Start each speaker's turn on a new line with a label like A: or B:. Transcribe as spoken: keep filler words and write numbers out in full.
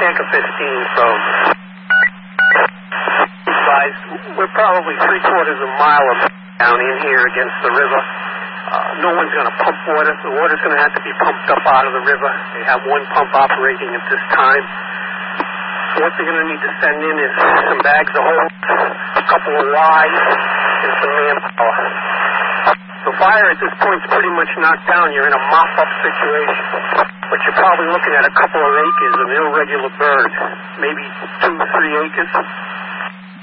A: Tanker fifteen from advised. We're probably three quarters of a mile down in here against the river. Uh, no one's going to pump water. The water's going to have to be pumped up out of the river. They have one pump operating at this time. What they're going to need to send in is some bags of hose, a couple of lines, and some manpower. The fire at this point is pretty much knocked down. You're in a mop-up situation. But you're probably looking at a couple of acres of irregular burn, maybe two, three acres.